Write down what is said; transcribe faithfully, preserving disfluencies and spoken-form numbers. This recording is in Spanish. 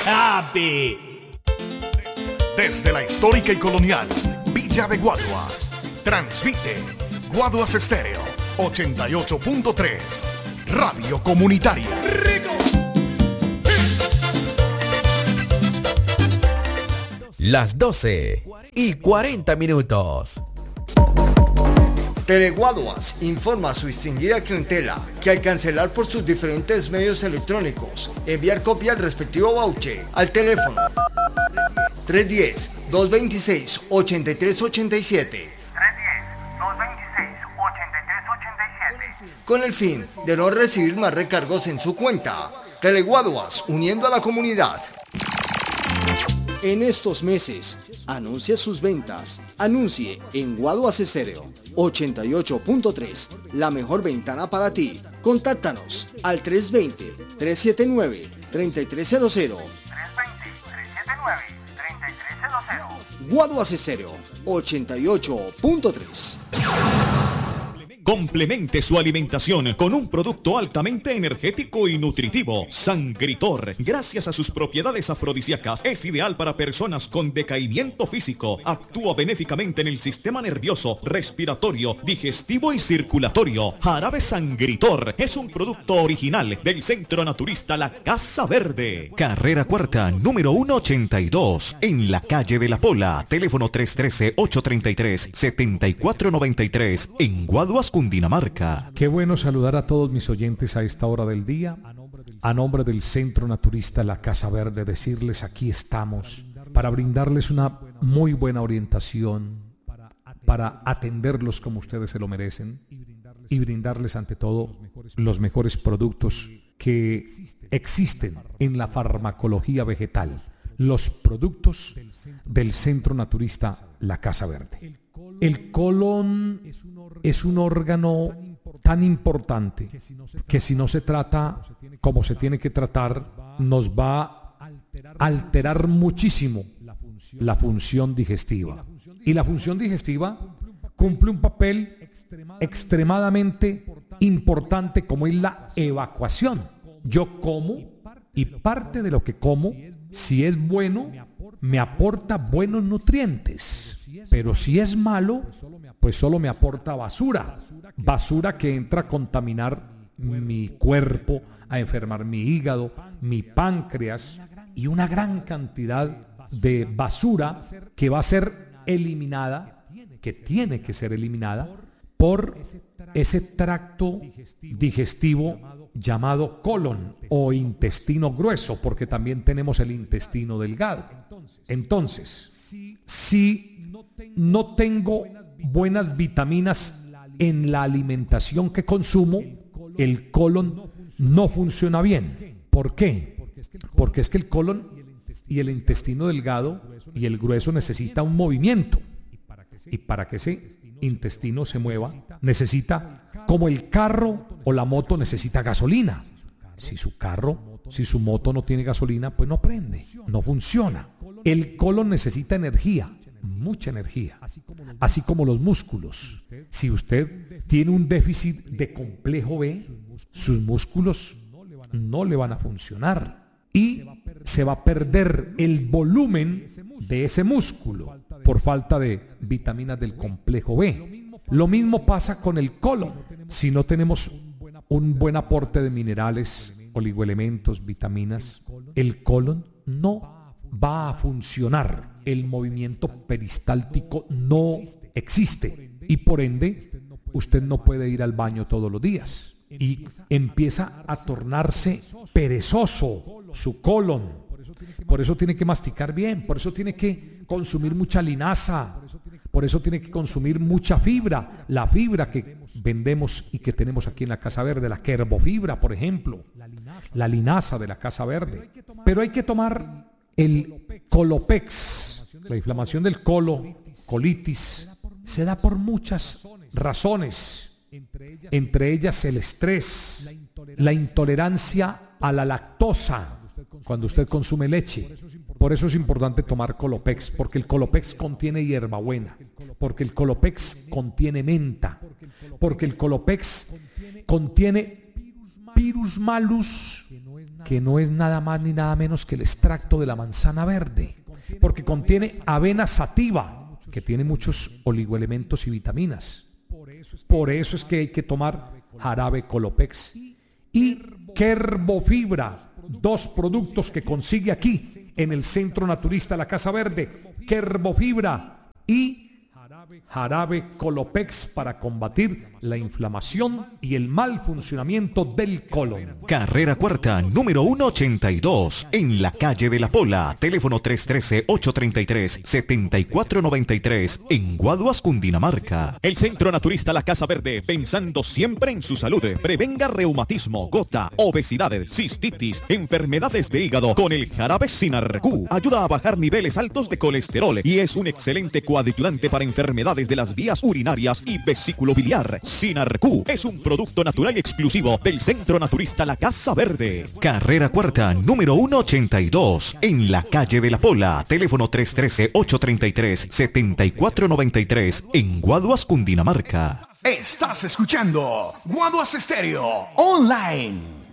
Happy. Desde la histórica y colonial Villa de Guaduas, transmite Guaduas Estéreo ochenta y ocho punto tres, Radio Comunitaria. Las doce y cuarenta minutos. Teleguaduas informa a su distinguida clientela que al cancelar por sus diferentes medios electrónicos, enviar copia al respectivo voucher al teléfono tres uno cero, dos dos seis, ocho tres ocho siete con el fin de no recibir más recargos en su cuenta. Teleguaduas, uniendo a la comunidad. En estos meses, anuncie sus ventas. Anuncie en Guaduas Estéreo ochenta y ocho punto tres, la mejor ventana para ti. Contáctanos al tres dos cero, tres siete nueve, tres tres cero cero. Guaduas Estéreo ochenta y ocho punto tres. Complemente su alimentación con un producto altamente energético y nutritivo. Sangritor, gracias a sus propiedades afrodisíacas, es ideal para personas con decaimiento físico. Actúa benéficamente en el sistema nervioso, respiratorio, digestivo y circulatorio. Jarabe Sangritor es un producto original del Centro Naturista La Casa Verde. Carrera Cuarta, número ciento ochenta y dos, en la calle de La Pola. Teléfono tres uno tres, ocho tres tres, siete cuatro nueve tres, en Guaduas, Cundinamarca. Qué bueno saludar a todos mis oyentes a esta hora del día. A nombre del Centro Naturista La Casa Verde, decirles aquí estamos para brindarles una muy buena orientación, para atenderlos como ustedes se lo merecen y brindarles ante todo los mejores productos que existen en la farmacología vegetal, los productos del Centro Naturista La Casa Verde. El colon es un órgano tan importante que si no se trata como se tiene que tratar, nos va a alterar muchísimo la función digestiva. Y la función digestiva cumple un papel extremadamente importante como es la evacuación. Yo como y parte de lo que como, si es bueno, me aporta buenos nutrientes. Pero si es malo, pues solo me aporta basura. Basura que entra a contaminar mi cuerpo, a enfermar mi hígado, mi páncreas y una gran cantidad de basura que va a ser eliminada, que tiene que ser eliminada por ese tracto digestivo llamado colon o intestino grueso, porque también tenemos el intestino delgado. Entonces, si no tengo buenas vitaminas en la alimentación que consumo, el colon no funciona bien. ¿Por qué? Porque es que el colon y el intestino delgado y el grueso necesita un movimiento. Y para que ese intestino se mueva, necesita, como el carro o la moto necesita gasolina. Si su carro, si su moto no tiene gasolina, pues no prende, no funciona. El colon necesita energía, mucha energía, así como los músculos. Si usted tiene un déficit de complejo B, sus músculos no le van a funcionar y se va a perder el volumen de ese músculo por falta de vitaminas del complejo B. Lo mismo pasa con el colon. Si no tenemos un buen aporte de minerales, oligoelementos, vitaminas, el colon no va a funcionar. El movimiento peristáltico no existe y por ende usted no puede ir al baño todos los días y empieza a tornarse perezoso su colon. Por eso tiene que masticar bien, por eso tiene que consumir mucha linaza, por eso tiene que consumir mucha fibra, la fibra que vendemos y que tenemos aquí en la Casa Verde, la querbofibra, por ejemplo, la linaza de la Casa Verde. Pero hay que tomar el Colopex. La inflamación del colon, colitis, se da por muchas razones, entre ellas el estrés, la intolerancia a la lactosa cuando usted consume leche. Por eso es importante tomar Colopex, porque el Colopex contiene hierbabuena, porque el Colopex contiene menta, porque el Colopex contiene Pyrus malus, que no es nada más ni nada menos que el extracto de la manzana verde, porque contiene avena sativa, que tiene muchos oligoelementos y vitaminas. Por eso es que hay que tomar jarabe Colopex y Kerbofibra, dos productos que consigue aquí en el Centro Naturista La Casa Verde, Kerbofibra y jarabe Colopex para combatir la inflamación y el mal funcionamiento del colon. Carrera Cuarta, número ciento ochenta y dos, en la calle de la Pola. Teléfono tres uno tres, ocho tres tres, siete cuatro nueve tres, en Guaduas, Cundinamarca. El Centro Naturista La Casa Verde, pensando siempre en su salud, prevenga reumatismo, gota, obesidad, cistitis, enfermedades de hígado con el jarabe Sinarq. Ayuda a bajar niveles altos de colesterol y es un excelente coadjuvante para enfermedades de las vías urinarias y vesículo biliar. Sinarq es un producto natural y exclusivo del Centro Naturista La Casa Verde. Carrera Cuarta, número ciento ochenta y dos, en la calle de la Pola. Teléfono tres uno tres, ocho tres tres, siete cuatro nueve tres, en Guaduas, Cundinamarca. Estás escuchando Guaduas Estéreo Online.